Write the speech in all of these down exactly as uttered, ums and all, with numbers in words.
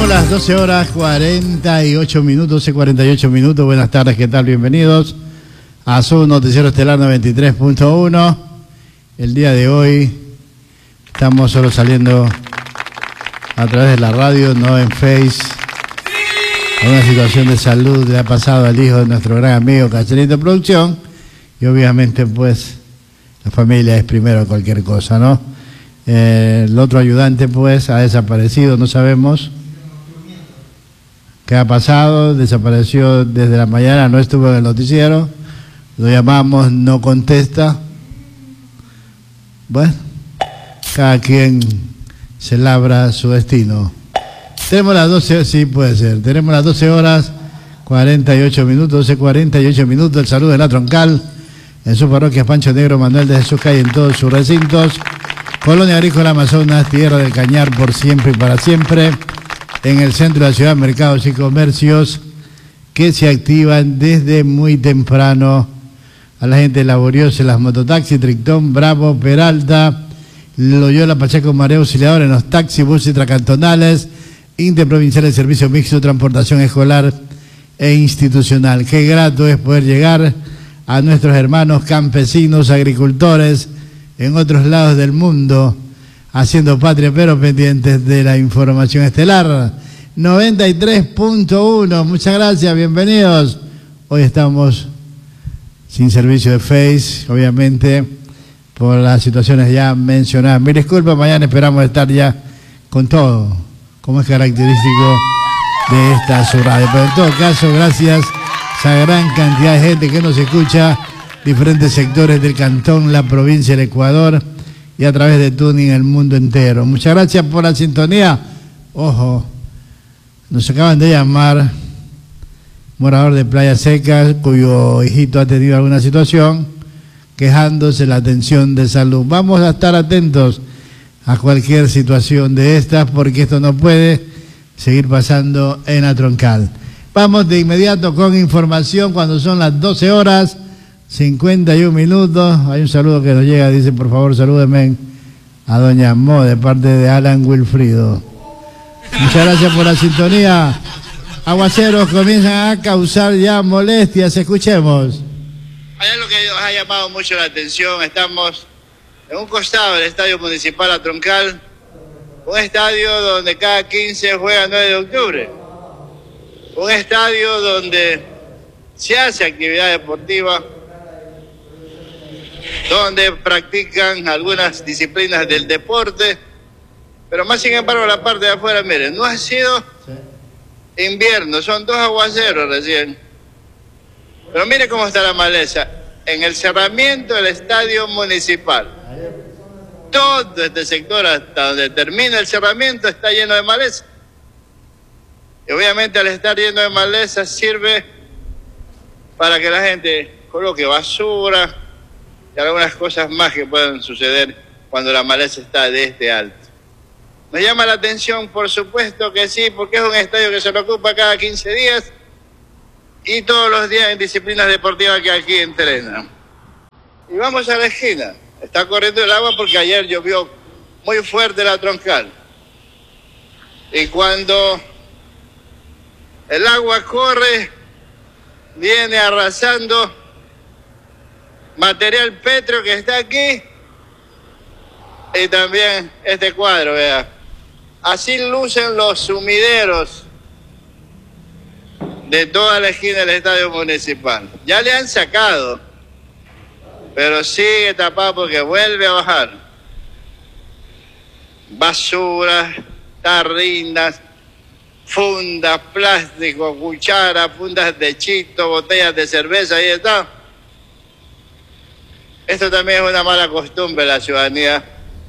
las doce horas cuarenta y ocho minutos, y cuarenta y ocho minutos. Buenas tardes, ¿qué tal? Bienvenidos a su noticiero estelar noventa y tres punto uno. El día de hoy estamos solo saliendo a través de la radio, no en Face. Una situación de salud le ha pasado al hijo de nuestro gran amigo Cacharito Producción, y obviamente pues la familia es primero cualquier cosa, ¿no? Eh, el otro ayudante pues ha desaparecido, no sabemos qué ha pasado, desapareció desde la mañana, no estuvo en el noticiero, lo llamamos, no contesta. Bueno, cada quien se labra su destino. Tenemos las doce, sí puede ser, tenemos las doce horas cuarenta y ocho minutos, doce cuarenta y ocho minutos. El saludo de la Troncal en su parroquia Pancho Negro Manuel de Jesús Calle, en todos sus recintos. Colonia Agrícola Amazonas, Tierra del Cañar, por siempre y para siempre. En el centro de la ciudad, mercados y comercios que se activan desde muy temprano. A la gente laboriosa, las mototaxis, Trictón, Bravo, Peralta, Loyola, Pacheco, Mareo, Auxiliador, en los taxis, buses intracantonales, interprovinciales, servicio mixto, transportación escolar e institucional. Qué grato es poder llegar a nuestros hermanos campesinos, agricultores en otros lados del mundo, haciendo patria pero pendientes de la información estelar. noventa y tres punto uno, muchas gracias, bienvenidos. Hoy estamos sin servicio de Face, obviamente, por las situaciones ya mencionadas. Mil disculpas, mañana esperamos estar ya con todo, como es característico de esta su radio. Pero en todo caso, gracias a esa gran cantidad de gente que nos escucha, diferentes sectores del cantón, la provincia, el Ecuador, y a través de Tuning el mundo entero. Muchas gracias por la sintonía. Ojo, nos acaban de llamar, morador de Playa Seca, cuyo hijito ha tenido alguna situación, quejándose de la atención de salud. Vamos a estar atentos a cualquier situación de estas, porque esto no puede seguir pasando en la Troncal. Vamos de inmediato con información cuando son las doce horas cincuenta y un minutos. Hay un saludo que nos llega, dice: por favor salúdenme a doña Mo, de parte de Alan Wilfrido. Muchas gracias por la sintonía. Aguaceros comienzan a causar ya molestias, escuchemos. Hay algo que nos ha llamado mucho la atención. Estamos en un costado del Estadio Municipal La Troncal, un estadio donde cada quince juega nueve de octubre, un estadio donde se hace actividad deportiva, donde practican algunas disciplinas del deporte, pero más sin embargo la parte de afuera, miren, no ha sido invierno, son dos aguaceros recién, pero mire cómo está la maleza en el cerramiento del Estadio Municipal. Todo este sector hasta donde termina el cerramiento está lleno de maleza, y obviamente al estar lleno de maleza sirve para que la gente coloque basura y algunas cosas más que pueden suceder cuando la maleza está de este alto. Nos llama la atención, por supuesto que sí, porque es un estadio que se lo ocupa cada quince días y todos los días en disciplinas deportivas que aquí entrenan. Y vamos a la esquina. Está corriendo el agua porque ayer llovió muy fuerte la Troncal. Y cuando el agua corre, viene arrasando material pétreo que está aquí, y también este cuadro, vea. Así lucen los sumideros de toda la esquina del Estadio Municipal. Ya le han sacado, pero sigue tapado porque vuelve a bajar. Basura, tarrinas, fundas, plástico, cucharas, fundas de chito, botellas de cerveza, ahí está. Esto también es una mala costumbre de la ciudadanía.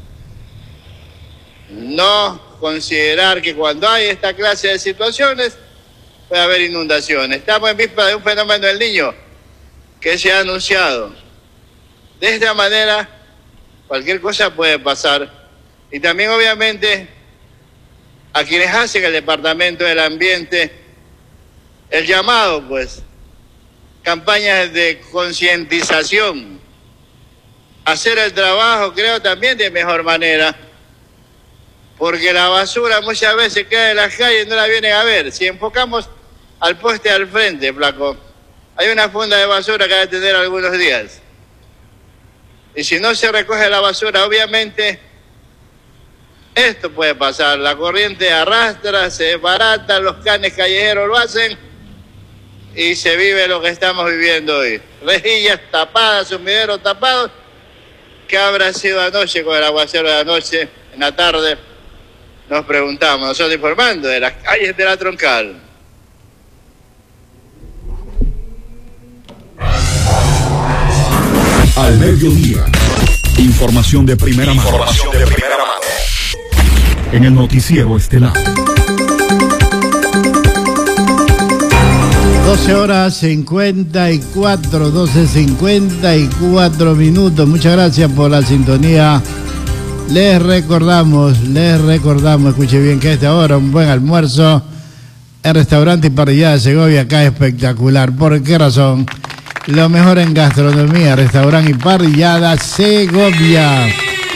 No considerar que cuando hay esta clase de situaciones puede haber inundaciones. Estamos en víspera de un fenómeno del Niño que se ha anunciado. De esta manera, cualquier cosa puede pasar. Y también, obviamente, a quienes hacen el Departamento del Ambiente, el llamado, pues, campañas de concientización, hacer el trabajo, creo, también de mejor manera. porque la basura muchas veces queda en las calles y no la vienen a ver. Si enfocamos al poste al frente, flaco, hay una funda de basura que debe tener algunos días. Y si no se recoge la basura, obviamente, esto puede pasar. La corriente arrastra, se desbarata, los canes callejeros lo hacen y se vive lo que estamos viviendo hoy. Rejillas tapadas, sumideros tapados. ¿Qué habrá sido anoche con el aguacero de anoche, en la tarde? Nos preguntamos, nosotros informando de las calles de la Troncal. Al mediodía, información de primera mano. Información de primera mano. En el noticiero estelar. doce horas cincuenta y cuatro, doce cincuenta y cuatro minutos. Muchas gracias por la sintonía. Les recordamos, les recordamos, escuche bien, que a esta hora un buen almuerzo en Restaurante y Parrillada de Segovia, acá es espectacular. ¿Por qué razón? Lo mejor en gastronomía, Restaurante y Parrillada Segovia.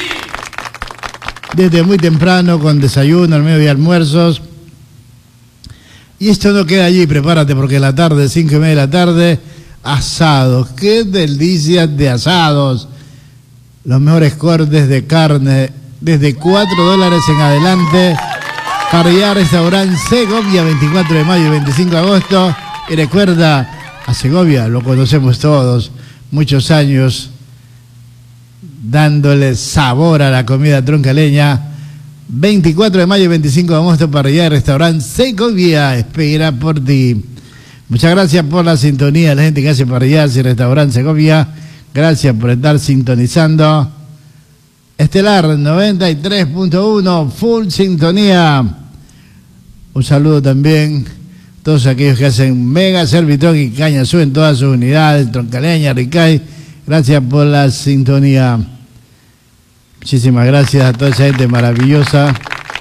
Desde muy temprano, con desayuno, al mediodía, almuerzos. Y esto no queda allí, prepárate porque en la tarde, cinco y media de la tarde, asados. ¡Qué delicias de asados! Los mejores cortes de carne, desde cuatro dólares en adelante. Parrillada Restaurante Segovia, veinticuatro de mayo y veinticinco de agosto. Y recuerda, a Segovia lo conocemos todos, muchos años dándole sabor a la comida troncaleña. veinticuatro de mayo y veinticinco de agosto, Parrillada Restaurante Segovia espera por ti. Muchas gracias por la sintonía, la gente que hace Parrilladas y Restaurante Segovia. Gracias por estar sintonizando. Estelar noventa y tres punto uno, full sintonía. Un saludo también a todos aquellos que hacen Mega Servitron y Caña Azul en todas sus unidades, troncaleña, Ricay. Gracias por la sintonía. Muchísimas gracias a toda esa gente maravillosa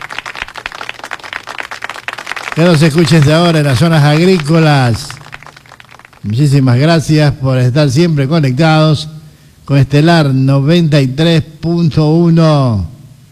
que nos escucha desde ahora en las zonas agrícolas. Muchísimas gracias por estar siempre conectados con Estelar noventa y tres punto uno.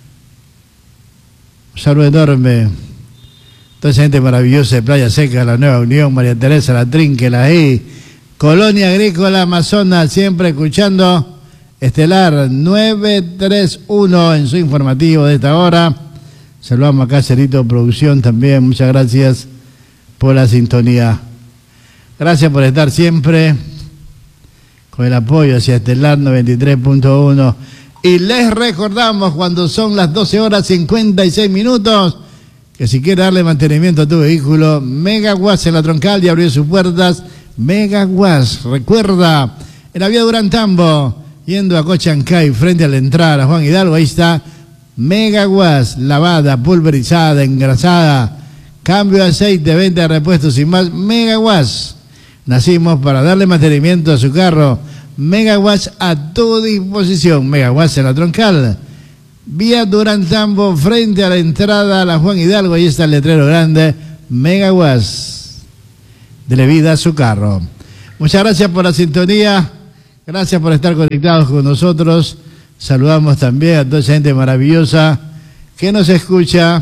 Un saludo enorme. Toda esa gente maravillosa de Playa Seca, La Nueva Unión, María Teresa, La Trinque, La I, Colonia Agrícola Amazonas, siempre escuchando Estelar novecientos treinta y uno en su informativo de esta hora. Saludamos acá a Cerito Producción también. Muchas gracias por la sintonía. Gracias por estar siempre con el apoyo hacia Estelar noventa y tres punto uno. Y les recordamos, cuando son las doce horas cincuenta y seis minutos, que si quiere darle mantenimiento a tu vehículo, Megaguas en la Troncal ya abrió sus puertas. Megaguas, recuerda, en la vía Durantambo, yendo a Cochancay, frente a la entrada a Juan Hidalgo, ahí está Megaguas, lavada, pulverizada, engrasada, cambio de aceite, venta de repuestos y más. Megaguas. Nacimos para darle mantenimiento a su carro. Megawatt a tu disposición. Megawatt en la Troncal. Vía Durantambo, frente a la entrada a la Juan Hidalgo. Ahí está el letrero grande. Megawatt. Dele vida a su carro. Muchas gracias por la sintonía. Gracias por estar conectados con nosotros. Saludamos también a toda esa gente maravillosa que nos escucha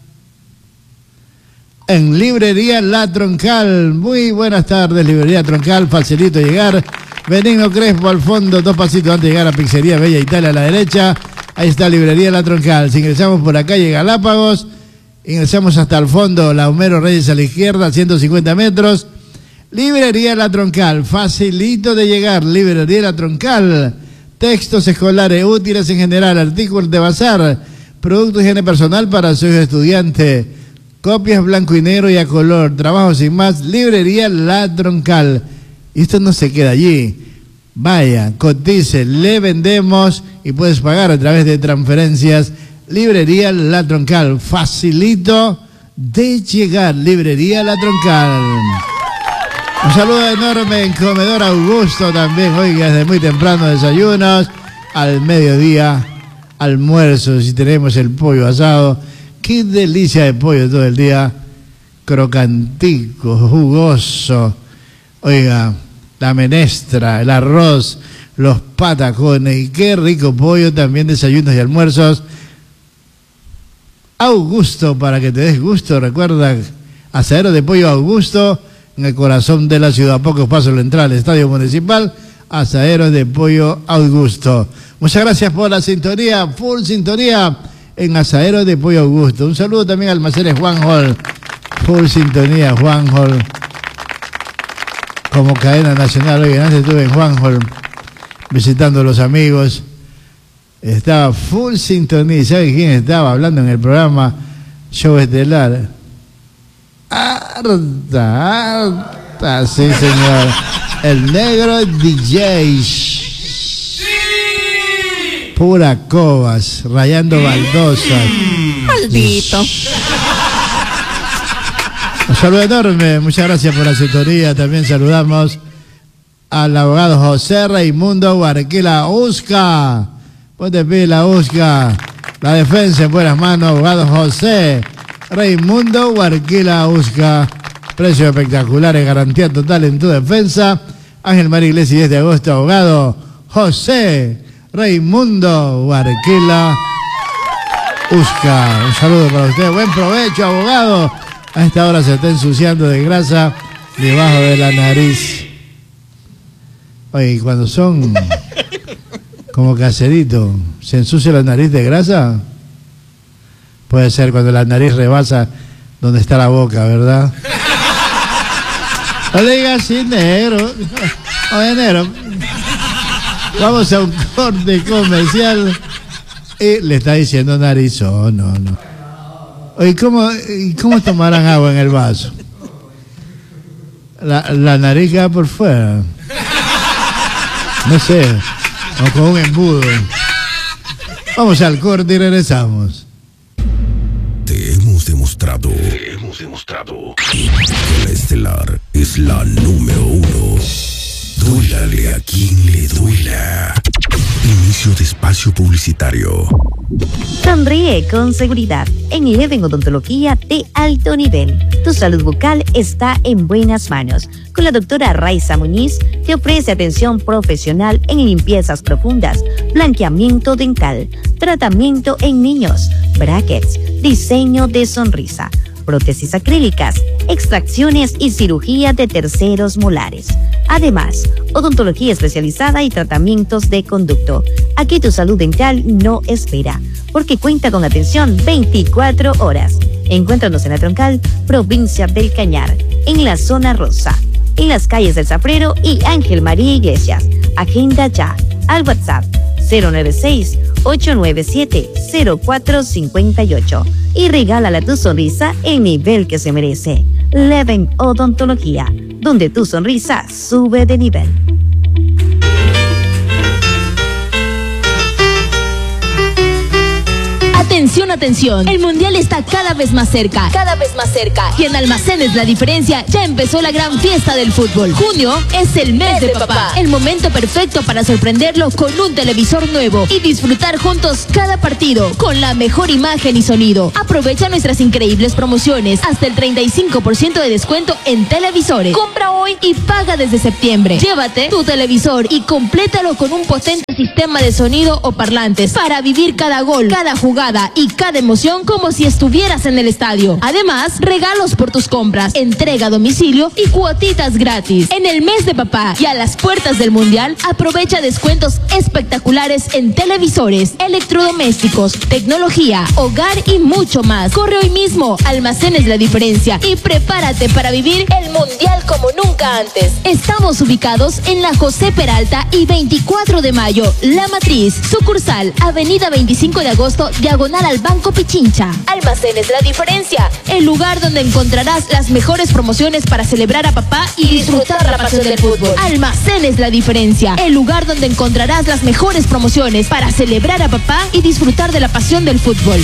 en Librería La Troncal. Muy buenas tardes, Librería Troncal, facilito llegar. Benigno Crespo al fondo, dos pasitos antes de llegar a Pizzería Bella Italia a la derecha. Ahí está Librería La Troncal. Si ingresamos por la calle Galápagos, ingresamos hasta el fondo, la Homero Reyes a la izquierda, ciento cincuenta metros. Librería La Troncal, facilito de llegar. Librería La Troncal. Textos escolares, útiles en general, artículos de bazar, productos de higiene personal para sus estudiantes. Copias blanco y negro y a color, trabajos sin más, Librería La Troncal. Y esto no se queda allí. Vaya, cotice, le vendemos y puedes pagar a través de transferencias. Librería La Troncal, facilito de llegar. Librería La Troncal. Un saludo enorme en Comedor Augusto también. Oiga, desde muy temprano desayunos, al mediodía almuerzos y tenemos el pollo asado. Qué delicia de pollo todo el día, crocantico, jugoso. Oiga, la menestra, el arroz, los patacones y qué rico pollo, también desayunos y almuerzos. Augusto, para que te des gusto. Recuerda, Asadero de Pollo Augusto, en el corazón de la ciudad, a pocos pasos de la entrada al Estadio Municipal. Asadero de Pollo Augusto. Muchas gracias por la sintonía, full sintonía en Asadero de Pollo Augusto. Un saludo también al Almacenes Juan Hall, full sintonía Juan Hall, como cadena nacional. Oye, antes estuve en Juan Hall visitando a los amigos, estaba full sintonía. ¿Sabe quién estaba hablando en el programa Show Estelar? Harta, harta, sí señor, el negro D J, pura cobas, rayando baldosas. Maldito. Un saludo enorme, muchas gracias por la sintonía. También saludamos al abogado José Raimundo Guarquila Usca. Ponte pila, Usca. La defensa en buenas manos, abogado José Raimundo Guarquila Usca. Precios espectaculares, garantía total en tu defensa. Ángel María Iglesias, diez de agosto, abogado José Raimundo Guarquila Usca. Un saludo para usted, buen provecho, abogado. A esta hora se está ensuciando de grasa debajo de la nariz. Oye, cuando son como caserito, ¿se ensucia la nariz de grasa? Puede ser cuando la nariz rebasa donde está la boca, ¿verdad? No le digas así, negro. Oye, negro, vamos a un corte comercial y le está diciendo narizón, no, no. Oye, ¿cómo, ¿cómo tomarán agua en el vaso? La, la nariz queda por fuera. No sé, o con un embudo. Vamos al corte y regresamos. Te hemos demostrado, te hemos demostrado que la Estelar es la número uno. Duélale a quien le duela. Inicio de espacio publicitario. Sonríe con seguridad en Eleven Odontología de alto nivel. Tu salud bucal está en buenas manos. Con la doctora Raiza Muñiz te ofrece atención profesional en limpiezas profundas, blanqueamiento dental, tratamiento en niños, brackets, diseño de sonrisa, prótesis acrílicas, extracciones y cirugía de terceros molares. Además, odontología especializada y tratamientos de conducto. Aquí tu salud dental no espera, porque cuenta con atención veinticuatro horas. Encuéntranos en la Troncal, provincia del Cañar, en la zona rosa, en las calles del Zafrero y Ángel María Iglesias. Agenda ya al WhatsApp cero nueve seis, ocho nueve siete, cero cuatro cinco ocho y regálala tu sonrisa el nivel que se merece. Leven Odontología, donde tu sonrisa sube de nivel. Atención, atención, el mundial está cada vez más cerca, cada vez más cerca. Y en Almacenes La Diferencia ya empezó la gran fiesta del fútbol. Junio es el mes de papá, el momento perfecto para sorprenderlo con un televisor nuevo y disfrutar juntos cada partido con la mejor imagen y sonido. Aprovecha nuestras increíbles promociones, hasta el treinta y cinco por ciento de descuento en televisores. Compra hoy y paga desde septiembre. Llévate tu televisor y complétalo con un potente sistema de sonido o parlantes para vivir cada gol, cada jugada y cada emoción como si estuvieras en el estadio. Además, regalos por tus compras, entrega a domicilio y cuotitas gratis. En el mes de papá y a las puertas del mundial, aprovecha descuentos espectaculares en televisores, electrodomésticos, tecnología, hogar y mucho más. Corre hoy mismo a Almacenes La Diferencia y prepárate para vivir el mundial como nunca antes. Estamos ubicados en la José Peralta y veinticuatro de mayo, La Matriz, sucursal, avenida veinticinco de agosto, diagonal al Banco Pichincha. Almacenes La Diferencia, el lugar donde encontrarás las mejores promociones para celebrar a papá y disfrutar la pasión del fútbol. Almacenes La Diferencia, el lugar donde encontrarás las mejores promociones para celebrar a papá y disfrutar de la pasión del fútbol.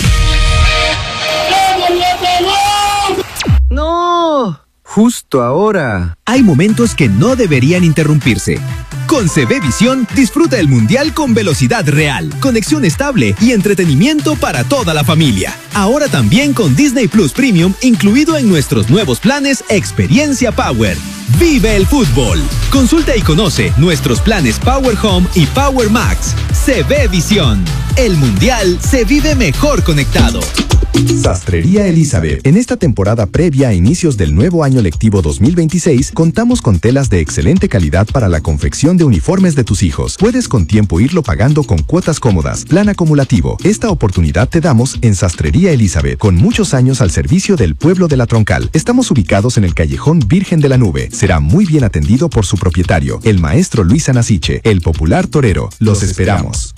¡No! Justo ahora. Hay momentos que no deberían interrumpirse. Con C V Visión, disfruta el mundial con velocidad real, conexión estable y entretenimiento para toda la familia. Ahora también con Disney Plus Premium incluido en nuestros nuevos planes Experiencia Power. ¡Vive el fútbol! Consulta y conoce nuestros planes Power Home y Power Max. C V Visión. El mundial se vive mejor conectado. Sastrería Elizabeth. En esta temporada previa a inicios del nuevo año lectivo dos mil veintiséis, contamos con telas de excelente calidad para la confección de uniformes de tus hijos. Puedes con tiempo irlo pagando con cuotas cómodas, plan acumulativo. Esta oportunidad te damos en Sastrería Elizabeth, con muchos años al servicio del pueblo de La Troncal. Estamos ubicados en el callejón Virgen de la Nube. Será muy bien atendido por su propietario, el maestro Luis Anasiche, el popular torero. Los esperamos.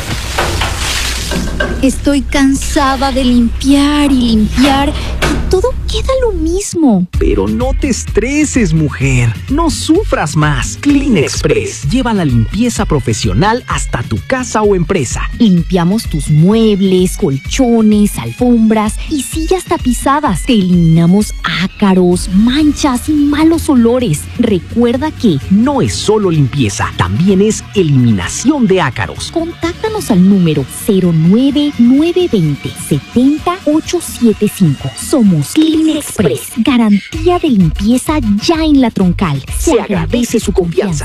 Estoy cansada de limpiar y limpiar y todo queda lo mismo. Pero no te estreses, mujer. No sufras más. Clean Express lleva la limpieza profesional hasta tu casa o empresa. Limpiamos tus muebles, colchones, alfombras y sillas tapizadas. Te eliminamos ácaros, manchas y malos olores. Recuerda que no es solo limpieza, también es eliminación de ácaros. Contáctanos al número cero nueve nueve dos cero siete cero ocho siete cinco. Somos Clean Express, garantía de limpieza ya en La Troncal. Se, Se agradece su confianza.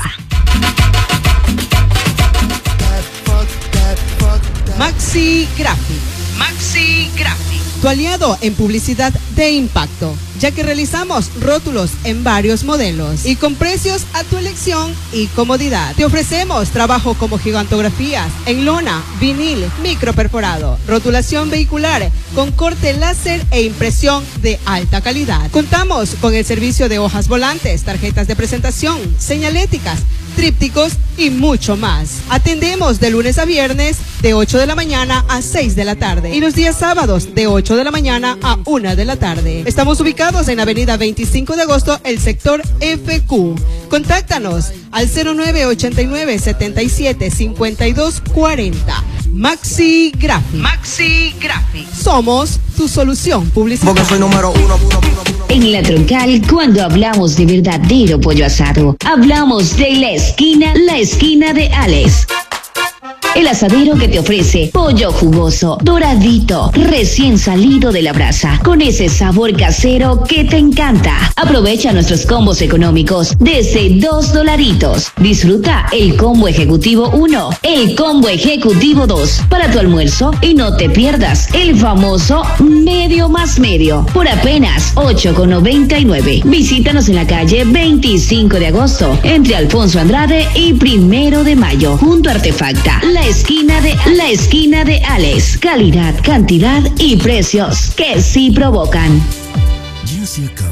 Maxi Graphic. Maxi Graphic. Tu aliado en publicidad de impacto, ya que realizamos rótulos en varios modelos y con precios a tu elección y comodidad. Te ofrecemos trabajo como gigantografías en lona, vinil, microperforado, rotulación vehicular con corte láser e impresión de alta calidad. Contamos con el servicio de hojas volantes, tarjetas de presentación, señaléticas, trípticos y mucho más. Atendemos de lunes a viernes de ocho de la mañana a seis de la tarde y los días sábados de ocho de la mañana a una de la tarde. Estamos ubicados en avenida veinticinco de agosto, el sector F Q. Contáctanos al cero nueve ochenta y nueve setenta y siete cincuenta y dos cuarenta. Maxi Graphic. Maxi Graphic. Somos tu solución publicitaria. Porque soy número uno. En La Troncal, cuando hablamos de verdadero pollo asado, hablamos de la esquina, la esquina de Alex. El asadero que te ofrece pollo jugoso, doradito, recién salido de la brasa, con ese sabor casero que te encanta. Aprovecha nuestros combos económicos desde dos dolaritos. Disfruta el combo ejecutivo uno, el combo ejecutivo dos para tu almuerzo y no te pierdas el famoso medio más medio por apenas ocho con noventa y nueve. Visítanos en la calle veinticinco de agosto, entre Alfonso Andrade y Primero de Mayo, junto a Artefacta. La esquina de la esquina de Alex. Calidad, cantidad y precios que sí provocan. Ya se acabó